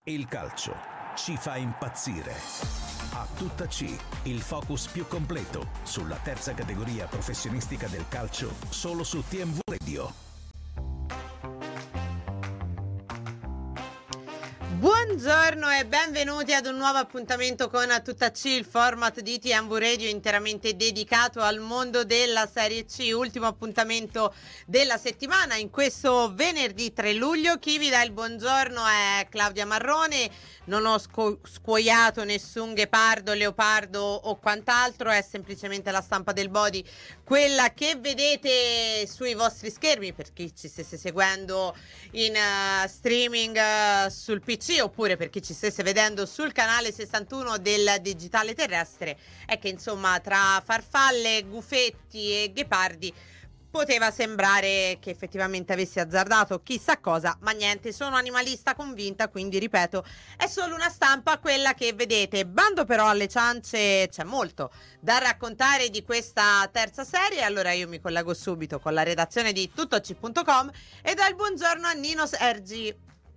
Il calcio ci fa impazzire. A tutta C, il focus più completo sulla terza categoria professionistica del calcio, solo su TMV Radio. Buongiorno e benvenuti ad un nuovo appuntamento con A Tutta C, il format di TMV Radio interamente dedicato al mondo della Serie C. Ultimo appuntamento della settimana in questo venerdì 3 luglio. Chi vi dà il buongiorno è Claudia Marrone. Non ho scuoiato nessun ghepardo, leopardo o quant'altro, è semplicemente la stampa del body, quella che vedete sui vostri schermi per chi ci stesse seguendo in streaming sul PC, oppure per chi ci stesse vedendo sul canale 61 del digitale terrestre. È che insomma tra farfalle, gufetti e ghepardi poteva sembrare che effettivamente avessi azzardato chissà cosa, ma niente, sono animalista convinta, quindi ripeto, è solo una stampa quella che vedete. Bando però alle ciance, c'è molto da raccontare di questa terza serie, allora io mi collego subito con la redazione di tuttoc.com e do il buongiorno a Nino Sergi.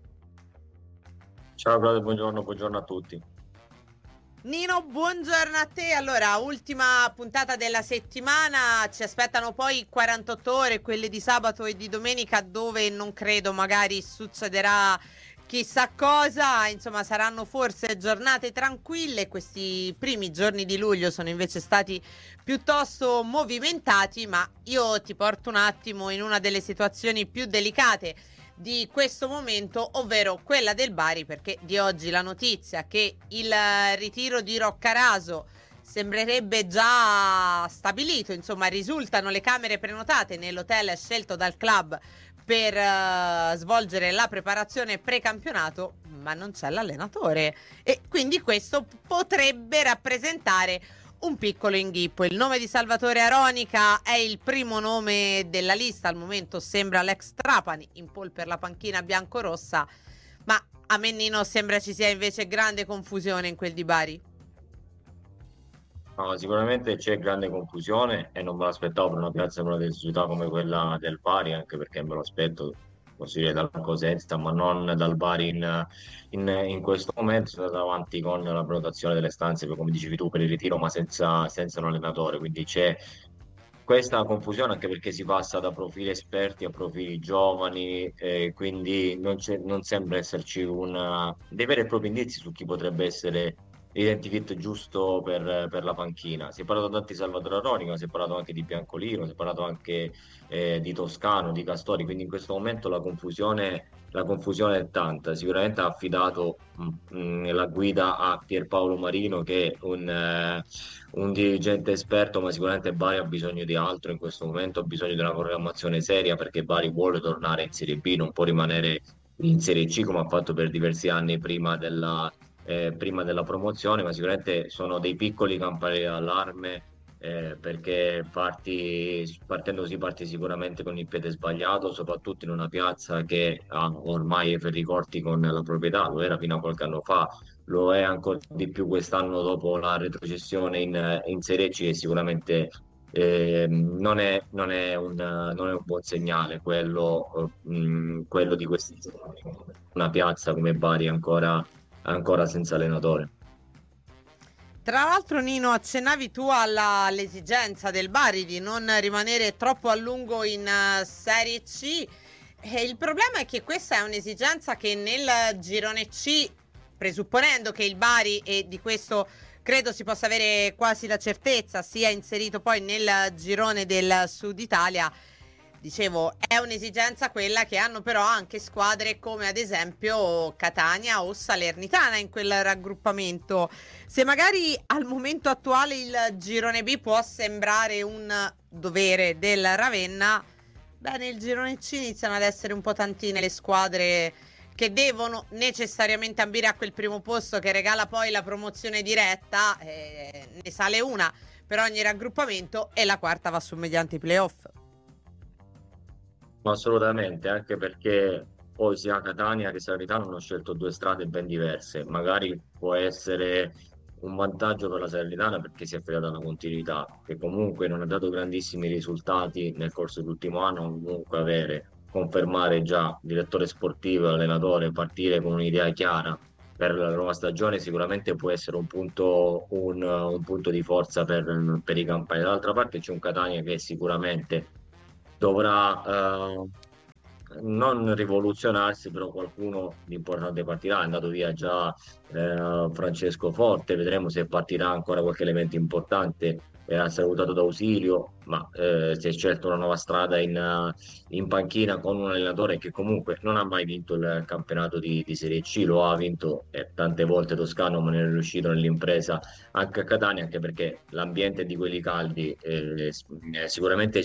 Ciao Claudio, buongiorno a tutti. Nino, buongiorno a te. Allora, ultima puntata della settimana, ci aspettano poi 48 ore, quelle di sabato e di domenica, dove non credo magari succederà chissà cosa, insomma saranno forse giornate tranquille. Questi primi giorni di luglio sono invece stati piuttosto movimentati, ma io ti porto un attimo in una delle situazioni più delicate di questo momento, ovvero quella del Bari, perché di oggi la notizia che il ritiro di Roccaraso sembrerebbe già stabilito, insomma risultano le camere prenotate nell'hotel scelto dal club per svolgere la preparazione precampionato, ma non c'è l'allenatore e quindi questo potrebbe rappresentare un piccolo inghippo. Il nome di Salvatore Aronica è il primo nome della lista, al momento sembra l'ex Trapani in pole per la panchina biancorossa, ma a me Nino sembra ci sia invece grande confusione in quel di Bari. No, sicuramente c'è grande confusione e non me l'aspettavo per una piazza, per una società come quella del Bari, anche perché me lo aspetto così dal Cosenza, ma non dal Bari in questo momento. Sono andato avanti con la prenotazione delle stanze, come dicevi tu, per il ritiro, ma senza un allenatore, quindi c'è questa confusione anche perché si passa da profili esperti a profili giovani, quindi non sembra esserci dei veri e propri indizi su chi potrebbe essere l'identikit giusto per la panchina. Si è parlato tanto di Salvatore Aronica, si è parlato anche di Biancolino, si è parlato anche di Toscano, di Castori, quindi in questo momento la confusione è tanta. Sicuramente ha affidato la guida a Pierpaolo Marino, che è un dirigente esperto, ma sicuramente Bari ha bisogno di altro in questo momento, ha bisogno di una programmazione seria, perché Bari vuole tornare in Serie B, non può rimanere in Serie C come ha fatto per diversi anni prima della promozione, ma sicuramente sono dei piccoli campanelli d'allarme, perché partendo si parte sicuramente con il piede sbagliato, soprattutto in una piazza che ha ormai ferri corti con la proprietà, lo era fino a qualche anno fa, lo è ancora di più quest'anno dopo la retrocessione in Serie C, e sicuramente non è un buon segnale quello di questi giorni. Una piazza come Bari ancora senza allenatore. Tra l'altro, Nino, accennavi tu all'esigenza del Bari di non rimanere troppo a lungo in Serie C, e il problema è che questa è un'esigenza che nel girone C, presupponendo che il Bari, e di questo credo si possa avere quasi la certezza, sia inserito poi nel girone del Sud Italia, dicevo, è un'esigenza quella che hanno però anche squadre come ad esempio Catania o Salernitana in quel raggruppamento. Se magari al momento attuale il girone B può sembrare un dovere del Ravenna, beh, nel girone C iniziano ad essere un po' tantine le squadre che devono necessariamente ambire a quel primo posto che regala poi la promozione diretta, ne sale una per ogni raggruppamento e la quarta va su mediante i playoff. Assolutamente, anche perché poi sia Catania che Salernitana hanno scelto due strade ben diverse. Magari può essere un vantaggio per la Salernitana perché si è affidata alla continuità, che comunque non ha dato grandissimi risultati nel corso dell'ultimo anno. Comunque confermare già direttore sportivo, allenatore, partire con un'idea chiara per la nuova stagione sicuramente può essere un punto di forza per i campani. Dall'altra parte c'è un Catania che sicuramente dovrà non rivoluzionarsi, però qualcuno di importante partirà. È andato via già Francesco Forte, vedremo se partirà ancora qualche elemento importante. Ha salutato d'ausilio, ma si è scelto una nuova strada in panchina con un allenatore che comunque non ha mai vinto il campionato di Serie C, lo ha vinto tante volte Toscano, ma non è riuscito nell'impresa anche a Catania, anche perché l'ambiente di quelli caldi sicuramente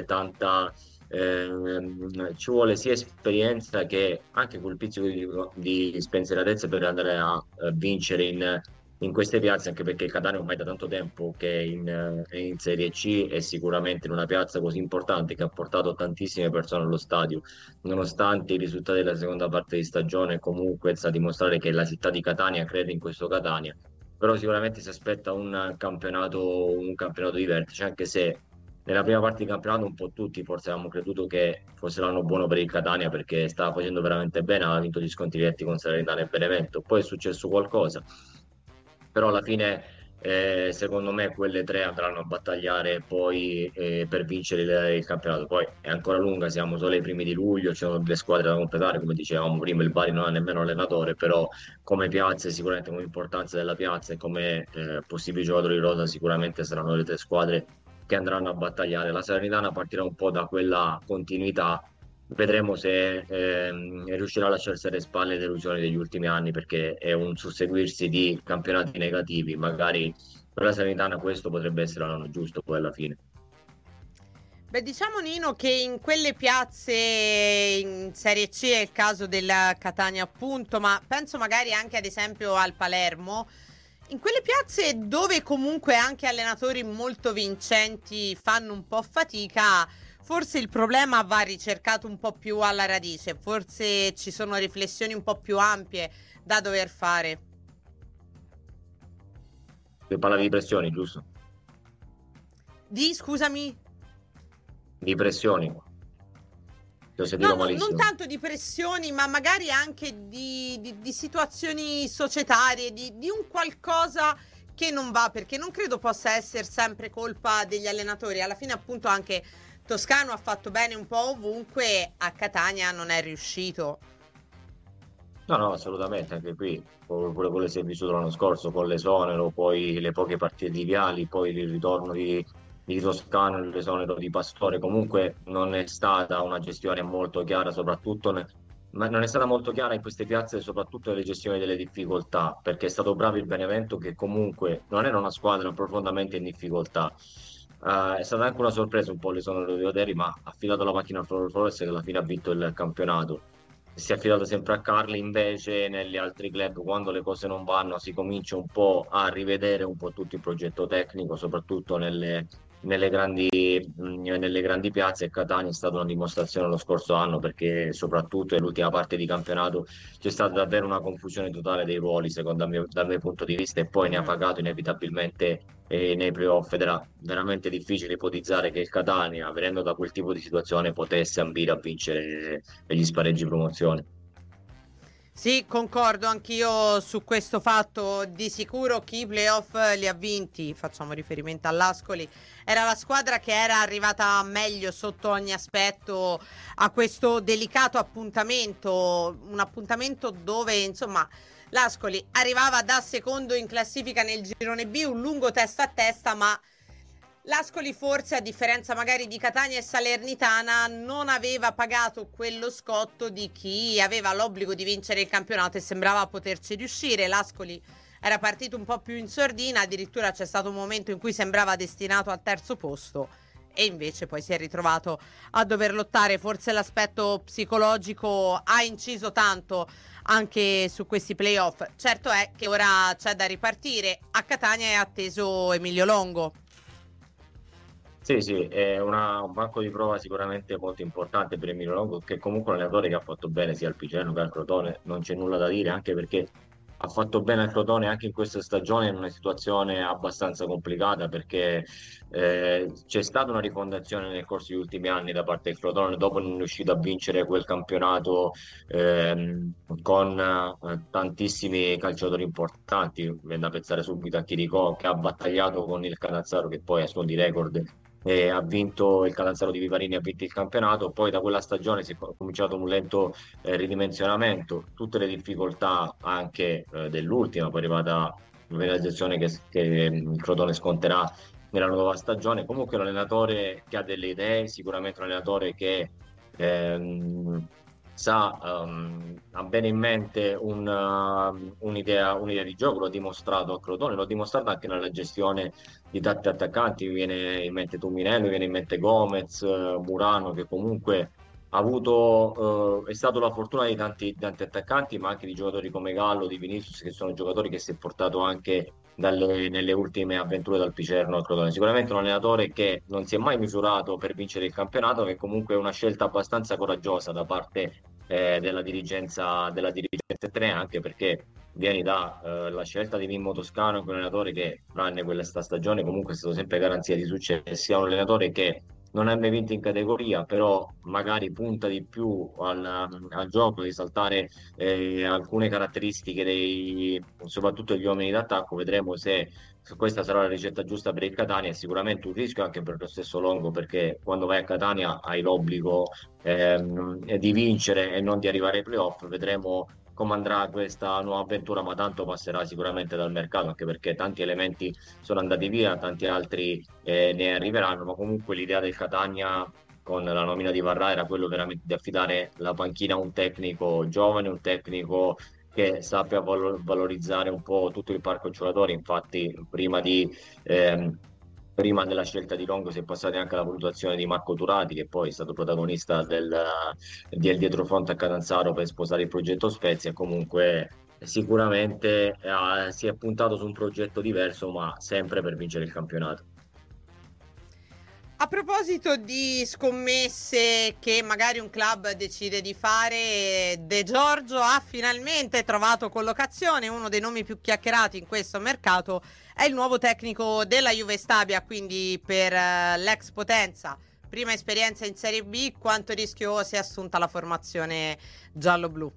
ci vuole sia esperienza che anche quel pizzico di spensieratezza per andare a vincere in queste piazze, anche perché il Catania ormai da tanto tempo che è in Serie C, è sicuramente in una piazza così importante che ha portato tantissime persone allo stadio, nonostante i risultati della seconda parte di stagione. Comunque sta a dimostrare che la città di Catania crede in questo Catania, però sicuramente si aspetta un campionato di vertice, anche se nella prima parte di campionato un po' tutti forse avevamo creduto che fosse l'anno buono per il Catania, perché stava facendo veramente bene, aveva vinto gli scontri diretti con Salernitana e Benevento. Poi è successo qualcosa, però alla fine secondo me quelle tre andranno a battagliare poi per vincere il campionato. Poi è ancora lunga, siamo solo ai primi di luglio, ci sono delle squadre da completare, come dicevamo prima il Bari non ha nemmeno allenatore, però come piazze, sicuramente come importanza della piazza e come possibili giocatori di rosa sicuramente saranno le tre squadre che andranno a battagliare. La Salernitana partirà un po' da quella continuità. Vedremo se riuscirà a lasciarsi alle spalle le delusioni degli ultimi anni, perché è un susseguirsi di campionati negativi. Magari per la Salernitana questo potrebbe essere l'anno giusto poi alla fine. Beh, diciamo Nino che in quelle piazze in Serie C è il caso del Catania appunto, ma penso magari anche ad esempio al Palermo. In quelle piazze dove comunque anche allenatori molto vincenti fanno un po' fatica, forse il problema va ricercato un po' più alla radice, forse ci sono riflessioni un po' più ampie da dover fare. Parlavi di pressioni, giusto? Scusami? Di pressioni. Ti ho No, sentito no, non malissimo. tanto di pressioni, ma magari anche di situazioni societarie, di un qualcosa che non va, perché non credo possa essere sempre colpa degli allenatori. Alla fine appunto anche Toscano ha fatto bene un po' ovunque, a Catania non è riuscito. No, assolutamente, anche qui, pure quello che si è vissuto l'anno scorso con l'esonero, poi le poche partite di Viali, poi il ritorno di Toscano, l'esonero di Pastore. Comunque non è stata una gestione molto chiara, ma non è stata molto chiara in queste piazze, soprattutto nelle gestioni delle difficoltà, perché è stato bravo il Benevento, che comunque non era una squadra profondamente in difficoltà. È stata anche una sorpresa un po' l'esonero di Oderi, ma ha affidato la macchina a Flores, che alla fine ha vinto il campionato. Si è affidato sempre a Carli. Invece negli altri club, quando le cose non vanno, si comincia un po' a rivedere un po' tutto il progetto tecnico, soprattutto nelle grandi piazze, e Catania è stata una dimostrazione lo scorso anno, perché soprattutto nell'ultima parte di campionato c'è stata davvero una confusione totale dei ruoli, dal mio punto di vista, e poi ne ha pagato inevitabilmente nei playoff, ed era veramente difficile ipotizzare che il Catania, venendo da quel tipo di situazione, potesse ambire a vincere gli spareggi promozione. Sì, concordo anch'io su questo fatto. Di sicuro chi i playoff li ha vinti, facciamo riferimento all'Ascoli, era la squadra che era arrivata meglio sotto ogni aspetto a questo delicato appuntamento, un appuntamento dove insomma l'Ascoli arrivava da secondo in classifica nel girone B, un lungo testa a testa, ma l'Ascoli forse, a differenza magari di Catania e Salernitana, non aveva pagato quello scotto di chi aveva l'obbligo di vincere il campionato e sembrava poterci riuscire. L'Ascoli era partito un po' più in sordina, addirittura c'è stato un momento in cui sembrava destinato al terzo posto e invece poi si è ritrovato a dover lottare. Forse l'aspetto psicologico ha inciso tanto anche su questi playoff. Certo è che ora c'è da ripartire. A Catania è atteso Emilio Longo. Sì, è un banco di prova sicuramente molto importante per Emilio Longo, che comunque è un allenatore che ha fatto bene sia al Piceno che al Crotone, non c'è nulla da dire, anche perché ha fatto bene al Crotone anche in questa stagione in una situazione abbastanza complicata, perché c'è stata una rifondazione nel corso degli ultimi anni da parte del Crotone dopo non è riuscito a vincere quel campionato con tantissimi calciatori importanti. Viene da pensare subito a Chirico, che ha battagliato con il Cannavaro, che poi ha suoni di record, e ha vinto il Catanzaro di Vivarini, ha vinto il campionato. Poi da quella stagione si è cominciato un lento ridimensionamento, tutte le difficoltà anche dell'ultima, poi è arrivata una realizzazione che il Crotone sconterà nella nuova stagione. Comunque un allenatore che ha delle idee, sicuramente un allenatore che ehm, ha bene in mente un'idea di gioco, l'ho dimostrato a Crotone, l'ho dimostrato anche nella gestione di tanti attaccanti. Mi viene in mente Tuminello, mi viene in mente Gomez, Murano, che comunque ha avuto, è stato la fortuna di tanti attaccanti, ma anche di giocatori come Gallo, di Vinicius, che sono giocatori che si è portato anche nelle ultime avventure dal Picerno al Crotone. Sicuramente un allenatore che non si è mai misurato per vincere il campionato, che comunque è una scelta abbastanza coraggiosa da parte della dirigenza 3, anche perché vieni da la scelta di Mimmo Toscano, che è un allenatore che, tranne questa stagione, comunque è stato sempre garanzia di successo, sia un allenatore che non ha mai vinto in categoria, però magari punta di più al gioco, di saltare alcune caratteristiche soprattutto degli uomini d'attacco. Vedremo se questa sarà la ricetta giusta per il Catania. È sicuramente un rischio anche per lo stesso Longo, perché quando vai a Catania hai l'obbligo di vincere e non di arrivare ai playoff. Vedremo come andrà questa nuova avventura, ma tanto passerà sicuramente dal mercato, anche perché tanti elementi sono andati via, tanti altri ne arriveranno, ma comunque l'idea del Catania con la nomina di Varrà era quello veramente di affidare la panchina a un tecnico giovane, un tecnico che sappia valorizzare un po' tutto il parco giocatori. Infatti ehm, prima della scelta di Longo si è passati anche alla valutazione di Marco Turati, che poi è stato protagonista del dietrofront a Catanzaro per sposare il progetto Spezia. Comunque sicuramente si è puntato su un progetto diverso, ma sempre per vincere il campionato. A proposito di scommesse che magari un club decide di fare, De Giorgio ha finalmente trovato collocazione. Uno dei nomi più chiacchierati in questo mercato è il nuovo tecnico della Juve Stabia, quindi per l'ex Potenza. Prima esperienza in Serie B, quanto rischio si è assunta la formazione giallo-blu?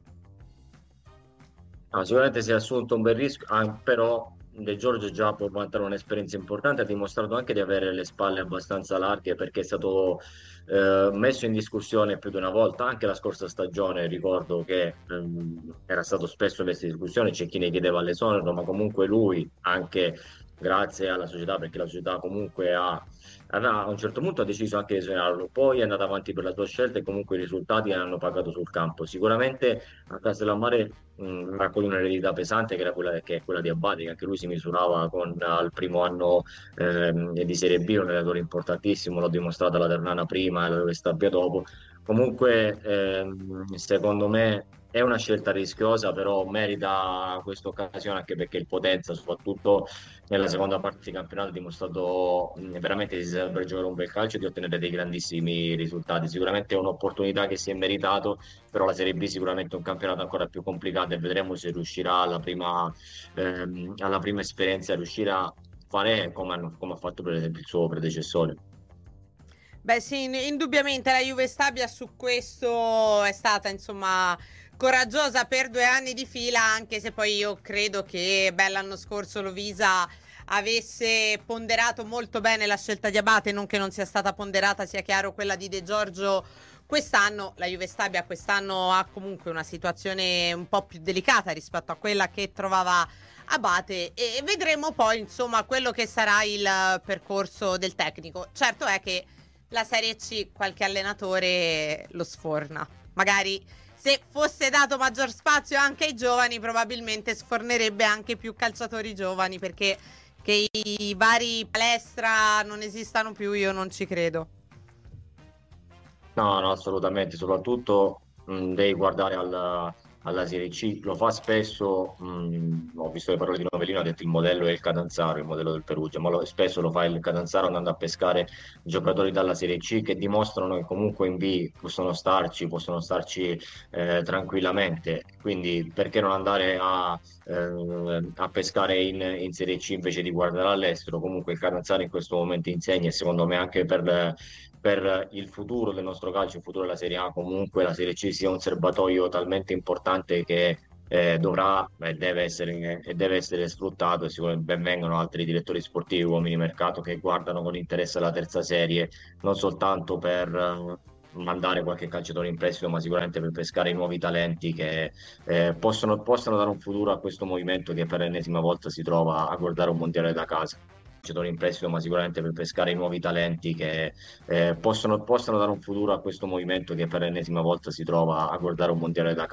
Sicuramente si è assunto un bel rischio, però De Giorgio già può vantare un'esperienza importante, ha dimostrato anche di avere le spalle abbastanza larghe, perché è stato messo in discussione più di una volta, anche la scorsa stagione. Ricordo che era stato spesso messo in discussione, c'è chi ne chiedeva l'esonero, ma comunque lui, anche grazie alla società, perché la società comunque a un certo punto ha deciso anche di esonerarlo, poi è andata avanti per la sua scelta e comunque i risultati hanno pagato sul campo. Sicuramente a Castellammare raccoglie un'eredità pesante, che è quella di Abate, che anche lui si misurava al primo anno di Serie B, un allenatore importantissimo, l'ho dimostrato alla Ternana prima e la Stabia dopo. Comunque secondo me è una scelta rischiosa, però merita questa occasione, anche perché il Potenza, soprattutto nella seconda parte di campionato, ha dimostrato veramente di saper giocare un bel calcio e di ottenere dei grandissimi risultati. Sicuramente è un'opportunità che si è meritato, però la Serie B sicuramente è un campionato ancora più complicato, e vedremo se riuscirà alla prima esperienza, riuscirà a fare come ha fatto per esempio il suo predecessore. Beh sì, indubbiamente la Juve Stabia su questo è stata insomma coraggiosa per 2 anni di fila, anche se poi io credo che l'anno scorso Lovisa avesse ponderato molto bene la scelta di Abate, non che non sia stata ponderata, sia chiaro, quella di De Giorgio. Quest'anno la Juve Stabia quest'anno ha comunque una situazione un po' più delicata rispetto a quella che trovava Abate, e vedremo poi insomma quello che sarà il percorso del tecnico. Certo è che la Serie C qualche allenatore lo sforna, magari se fosse dato maggior spazio anche ai giovani probabilmente sfornerebbe anche più calciatori giovani, perché che i vari palestra non esistano più io non ci credo. No, no, assolutamente, soprattutto devi guardare alla Serie C, lo fa spesso, ho visto le parole di Novellino, ha detto il modello è il Catanzaro, il modello del Perugia, ma spesso lo fa il Catanzaro andando a pescare giocatori dalla Serie C che dimostrano che comunque in B possono starci tranquillamente, quindi perché non andare a pescare in Serie C invece di guardare all'estero? Comunque il Catanzaro in questo momento insegna e secondo me anche per il futuro del nostro calcio, il futuro della Serie A, comunque la Serie C sia un serbatoio talmente importante che dovrà e deve essere sfruttato, e sicuramente ben vengano altri direttori sportivi, uomini di mercato che guardano con interesse la terza serie, non soltanto per mandare qualche calciatore in prestito, ma sicuramente per pescare i nuovi talenti che possano dare un futuro a questo movimento che per l'ennesima volta si trova a guardare un mondiale da casa. Calciatori in prestito, ma sicuramente per pescare i nuovi talenti che possano dare un futuro a questo movimento che per l'ennesima volta si trova a guardare un mondiale da casa.